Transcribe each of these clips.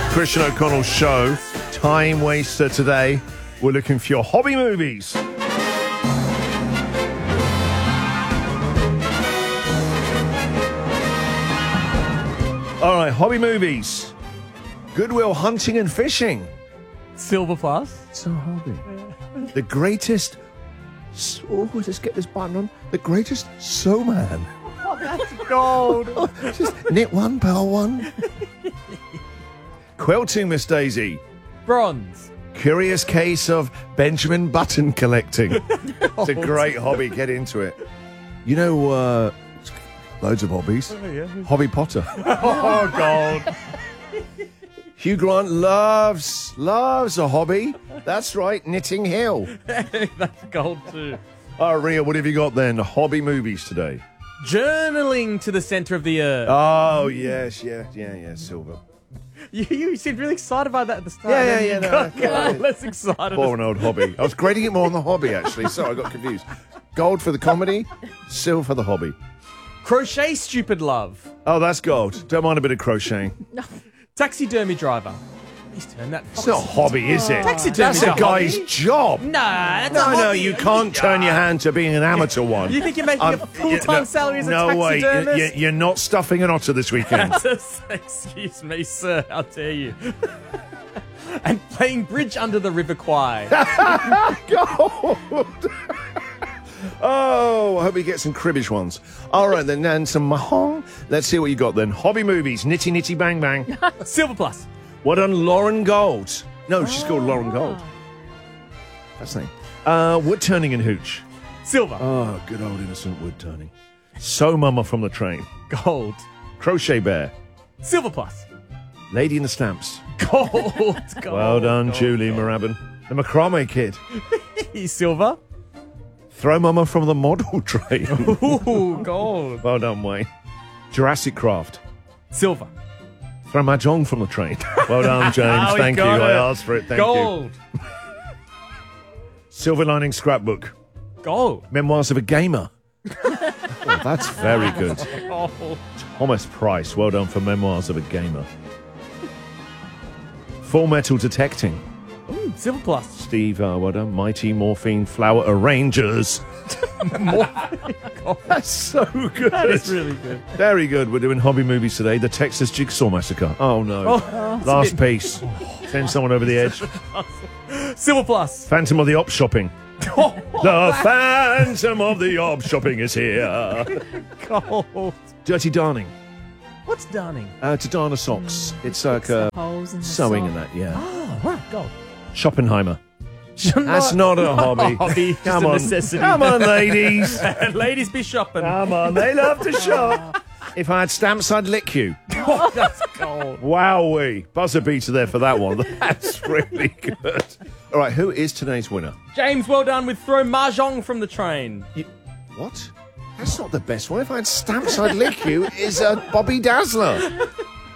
Christian O'Connell Show. Time waster today. We're looking for your hobby movies. All right, hobby movies. Goodwill Hunting and Fishing. Silver Plus. It's a hobby. The greatest... Oh, let's get this button on. The greatest snowman. Oh, that's gold. Just knit one, purl one. Quilting, Miss Daisy. Bronze. Curious case of Benjamin Button collecting. It's a great hobby. Get into it. You know, loads of hobbies. Oh, yeah. Hobby Potter. Oh, gold. Hugh Grant loves a hobby. That's right, Knitting Hill. That's gold too. Oh, Rhea, what have you got then? Hobby movies today. Journaling to the centre of the earth. Oh, yes, yeah, Silver. You seemed really excited about that at the start. Yeah. Got less excited. Boring old hobby. I was grading it more on the hobby, actually. Sorry, I got confused. Gold for the comedy, silver for the hobby. Crochet Stupid Love. Oh, that's gold. Don't mind a bit of crocheting. No. Taxidermy driver. He's turned that. It's not a hobby, is it? Taxidermy's That's a guy's hobby. job. No, that's a No, hobby. you can't turn your hand to being an amateur one. You think you're making a full-time salary as a taxidermist? No way. You're not stuffing an otter this weekend. Excuse me, sir. How dare you? And playing bridge under the River Kwai. Gold. Oh, I hope you get some cribbage ones. All right, then, and some mahong. Let's see what you got then. Hobby movies, Nitty Nitty Bang Bang. Silver Plus. What on Lauren Gold? No, she's called Lauren Gold. That's the name. Wood turning and hooch. Silver. Oh, good old innocent wood turning. So Mama from the Train. Gold. Crochet Bear. Silver Plus. Lady in the Stamps. Gold. Well done, gold, Julie gold. Marabin. The Macrame Kid. Silver. Throw Mama from the Model Train. Ooh, gold. Well done, Wayne. Jurassic Craft. Silver. Throw Mahjong from the train. Well done, James. Oh, Thank you. I asked for it. Thank gold. you. Silver Lining Scrapbook. Gold. Memoirs of a Gamer. Oh, that's very good. Gold. Thomas Price. Well done for Memoirs of a Gamer. Full Metal Detecting. Ooh, Silver Plus. Steve, well done. Mighty Morphine Flower Arrangers. That's so good. That is really good. Very good. We're doing hobby movies today. The Texas Jigsaw Massacre. Oh, no. Last piece. Send someone over the edge. Silver Plus. Phantom of the Op Shopping. The Phantom of the Op Shopping is here. Gold. Dirty Darning. What's darning? To darn a socks. It's like Holes in the sewing sock. and that, yeah. Oh, right. Gold. Schoppenheimer. That's not a hobby. Just Come a on. necessity. Come on, ladies. Ladies be shopping. Come on. They love to shop. If I had stamps, I'd lick you. Oh, that's gold. Wowee. Buzzer beater there for that one. That's really good. All right, who is today's winner? James, well done with throw Mahjong from the train. What? That's not the best one. If I had stamps, I'd lick you is Bobby Dazzler.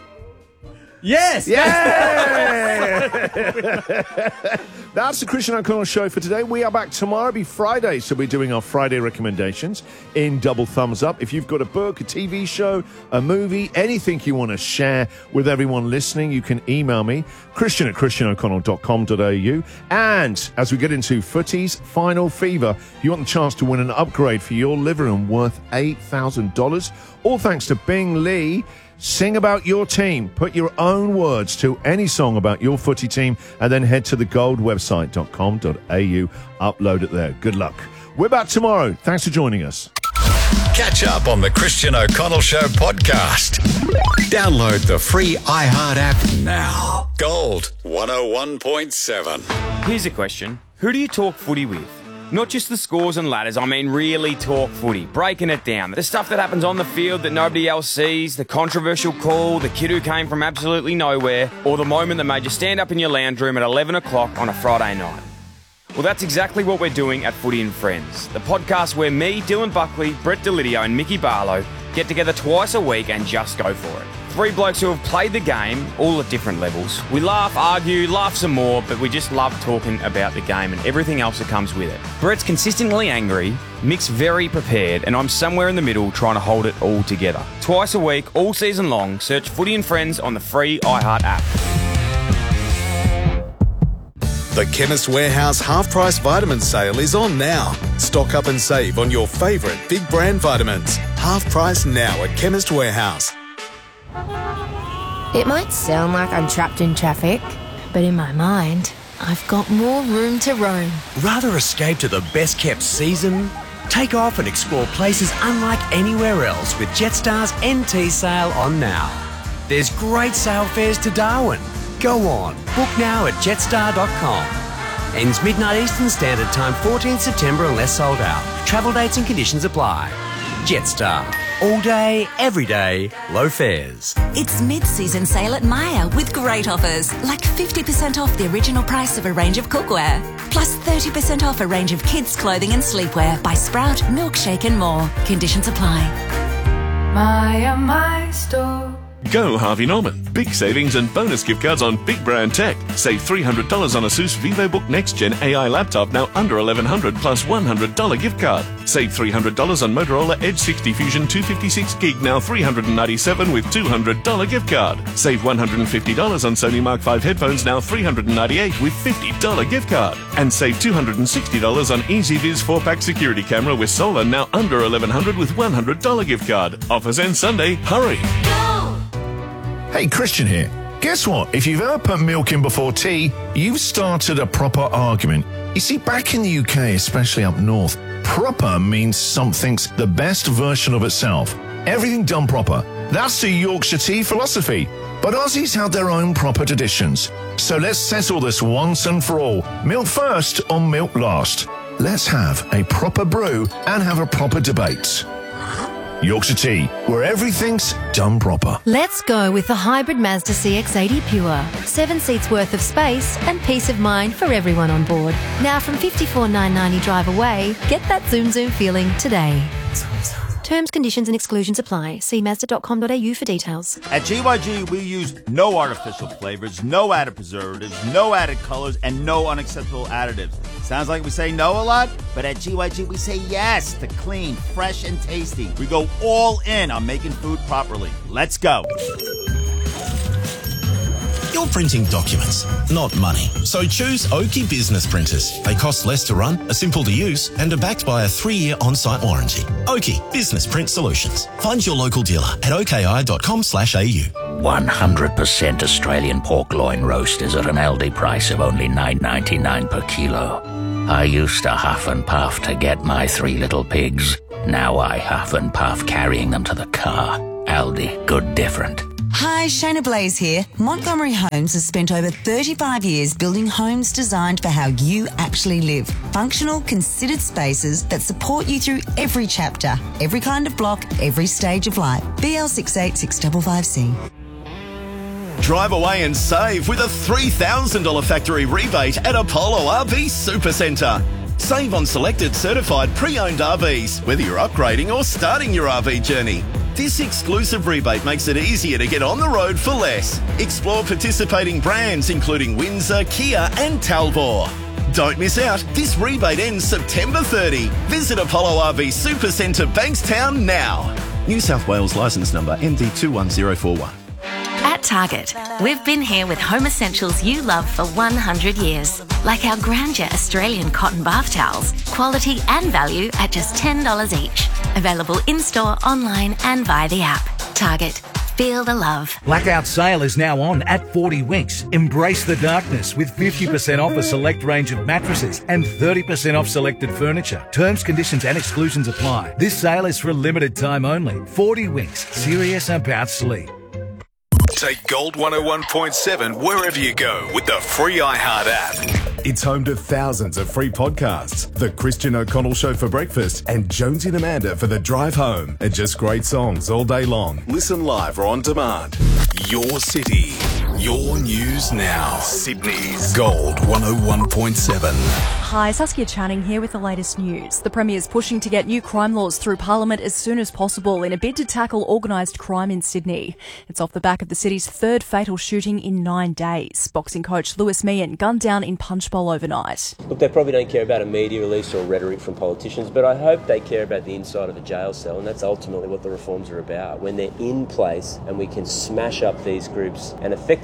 Yes. Yeah! That's the Christian O'Connell Show for today. We are back tomorrow. It'll be Friday, so we're doing our Friday recommendations in Double Thumbs Up. If you've got a book, a TV show, a movie, anything you want to share with everyone listening, you can email me, christian@christianoconnell.com.au. And as we get into Footy's Final Fever, if you want the chance to win an upgrade for your living room worth $8,000, all thanks to Bing Lee. Sing about your team. Put your own words to any song about your footy team and then head to thegoldwebsite.com.au. Upload it there. Good luck. We're back tomorrow. Thanks for joining us. Catch up on the Christian O'Connell Show podcast. Download the free iHeart app now. Gold 101.7. Here's a question. Who do you talk footy with? Not just the scores and ladders, I mean really talk footy, breaking it down. The stuff that happens on the field that nobody else sees, the controversial call, the kid who came from absolutely nowhere, or the moment that made you stand up in your lounge room at 11 o'clock on a Friday night. Well, that's exactly what we're doing at Footy and Friends, the podcast where me, Dylan Buckley, Brett Delidio and Mickey Barlow get together twice a week and just go for it. Three blokes who have played the game, all at different levels. We laugh, argue, laugh some more, but we just love talking about the game and everything else that comes with it. Brett's consistently angry, Mick's very prepared, and I'm somewhere in the middle trying to hold it all together. Twice a week, all season long, search Footy and Friends on the free iHeart app. The Chemist Warehouse half-price vitamin sale is on now. Stock up and save on your favourite big brand vitamins. Half price now at Chemist Warehouse. It might sound like I'm trapped in traffic, but in my mind, I've got more room to roam. Rather escape to the best-kept season? Take off and explore places unlike anywhere else with Jetstar's NT sale on now. There's great sale fares to Darwin. Go on, book now at jetstar.com. Ends midnight Eastern Standard Time, 14th September unless sold out. Travel dates and conditions apply. Jetstar. All day, every day, low fares. It's mid-season sale at Myer with great offers, like 50% off the original price of a range of cookware, plus 30% off a range of kids' clothing and sleepwear by Sprout, Milkshake and more. Conditions apply. Myer, my store. Go Harvey Norman. Big savings and bonus gift cards on big brand tech. Save $300 on ASUS VivoBook Next Gen AI laptop, now under $1,100 plus $100 gift card. Save $300 on Motorola Edge 60 Fusion 256 gig, now $397 with $200 gift card. Save $150 on Sony Mark 5 headphones, now $398 with $50 gift card. And save $260 on EasyViz 4-pack security camera with solar, now under $1,100 with $100 gift card. Offers end Sunday. Hurry! Hey, Christian here. Guess what? If you've ever put milk in before tea, you've started a proper argument. You see, back in the UK, especially up north, proper means something's the best version of itself. Everything done proper. That's the Yorkshire tea philosophy. But Aussies have their own proper traditions. So let's settle this once and for all. Milk first or milk last? Let's have a proper brew and have a proper debate. Yorkshire Tea, where everything's done proper. Let's go with the hybrid Mazda CX-80 Pure. 7 seats worth of space and peace of mind for everyone on board. Now from $54,990 drive away, get that zoom zoom feeling today. Terms, conditions and exclusions apply. See Mazda.com.au for details. At GYG, we use no artificial flavors, no added preservatives, no added colors, and no unacceptable additives. Sounds like we say no a lot, but at GYG, we say yes to clean, fresh, and tasty. We go all in on making food properly. Let's go. You're printing documents, not money. So choose Oki Business Printers. They cost less to run, are simple to use, and are backed by a 3-year on-site warranty. Oki Business Print Solutions. Find your local dealer at oki.com/au. 100% Australian pork loin roast is at an Aldi price of only $9.99 per kilo. I used to huff and puff to get my 3 little pigs. Now I huff and puff carrying them to the car. Aldi, good different. Hi, Shayna Blaze here. Montgomery Homes has spent over 35 years building homes designed for how you actually live. Functional, considered spaces that support you through every chapter, every kind of block, every stage of life. BL68655C. Drive away and save with a $3,000 factory rebate at Apollo RV Supercentre. Save on selected certified pre-owned RVs, whether you're upgrading or starting your RV journey. This exclusive rebate makes it easier to get on the road for less. Explore participating brands including Windsor, Kia and Talbot. Don't miss out. This rebate ends September 30. Visit Apollo RV Supercentre Bankstown now. New South Wales licence number MD21041. At Target, we've been here with home essentials you love for 100 years, like our Grandeur Australian cotton bath towels, quality and value at just $10 each. Available in-store, online and via the app. Target. Feel the love. Blackout sale is now on at 40 Winks. Embrace the darkness with 50% off a select range of mattresses and 30% off selected furniture. Terms, conditions and exclusions apply. This sale is for a limited time only. 40 Winks. Serious about sleep. Take Gold 101.7 wherever you go with the free iHeart app. It's home to thousands of free podcasts. The Christian O'Connell Show for breakfast and Jonesy and Amanda for the drive home. And just great songs all day long. Listen live or on demand. Your city, your news now. Sydney's Gold 101.7. Hi, Saskia Channing here with the latest news. The Premier's pushing to get new crime laws through Parliament as soon as possible in a bid to tackle organised crime in Sydney. It's off the back of the city's 3rd fatal shooting in 9 days. Boxing coach Lewis Meehan gunned down in Punchbowl overnight. Look, they probably don't care about a media release or rhetoric from politicians, but I hope they care about the inside of a jail cell, and that's ultimately what the reforms are about. When they're in place and we can smash up these groups and effectively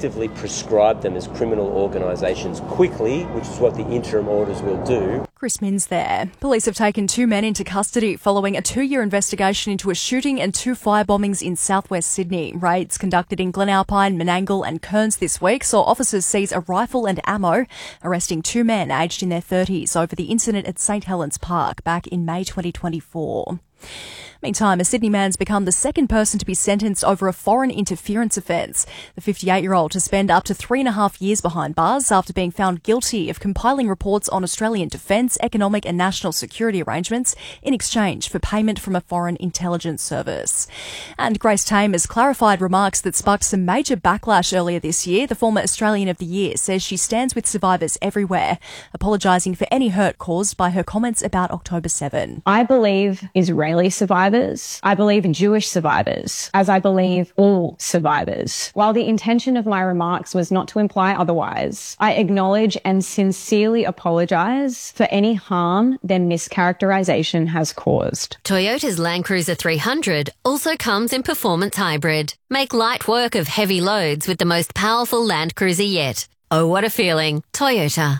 effectively prescribe them as criminal organisations quickly, which is what the interim orders will do. Chris Minns there. Police have taken 2 men into custody following a 2-year investigation into a shooting and 2 fire bombings in southwest Sydney. Raids conducted in Glenalpine, Menangle and Kearns this week saw officers seize a rifle and ammo, arresting 2 men aged in their 30s over the incident at St Helens Park back in May 2024. Meantime, a Sydney man's become the second person to be sentenced over a foreign interference offence. The 58-year-old to spend up to 3.5 years behind bars after being found guilty of compiling reports on Australian defence, economic and national security arrangements in exchange for payment from a foreign intelligence service. And Grace Tame has clarified remarks that sparked some major backlash earlier this year. The former Australian of the Year says she stands with survivors everywhere, apologising for any hurt caused by her comments about October 7. I believe Israeli survivors. I believe in Jewish survivors, as I believe all survivors. While the intention of my remarks was not to imply otherwise, I acknowledge and sincerely apologise for any harm their mischaracterisation has caused. Toyota's Land Cruiser 300 also comes in performance hybrid. Make light work of heavy loads with the most powerful Land Cruiser yet. Oh, what a feeling. Toyota.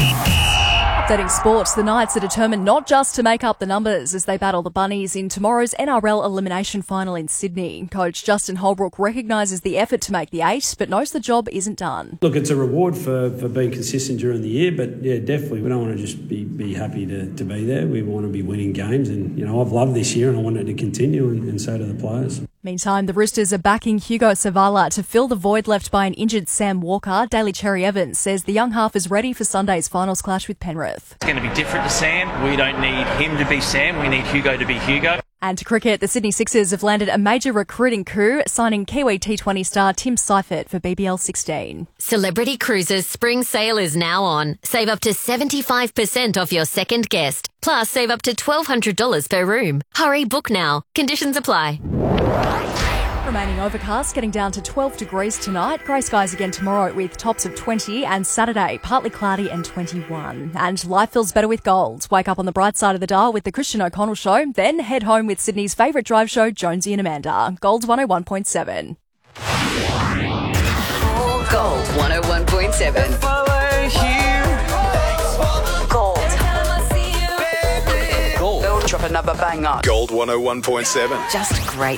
Updating sports, the Knights are determined not just to make up the numbers as they battle the Bunnies in tomorrow's NRL elimination final in Sydney. Coach Justin Holbrook recognises the effort to make the 8, but knows the job isn't done. Look, it's a reward for being consistent during the year, but yeah, definitely we don't want to just be happy to be there. We want to be winning games, and you know I've loved this year and I want it to continue, and so do the players. Meantime, the Roosters are backing Hugo Savala to fill the void left by an injured Sam Walker. Daily Cherry Evans says the young half is ready for Sunday's finals clash with Penrith. It's going to be different to Sam. We don't need him to be Sam. We need Hugo to be Hugo. And to cricket, the Sydney Sixers have landed a major recruiting coup, signing Kiwi T20 star Tim Seifert for BBL 16. Celebrity Cruises spring sale is now on. Save up to 75% off your second guest. Plus, save up to $1,200 per room. Hurry, book now. Conditions apply. Remaining overcast, getting down to 12 degrees tonight. Grey skies again tomorrow with tops of 20, and Saturday, partly cloudy and 21. And life feels better with gold. Wake up on the bright side of the dial with the Christian O'Connell Show, then head home with Sydney's favourite drive show, Jonesy and Amanda. Gold 101.7. Gold 101.7. Gold. They'll drop another banger. Gold 101.7. Just great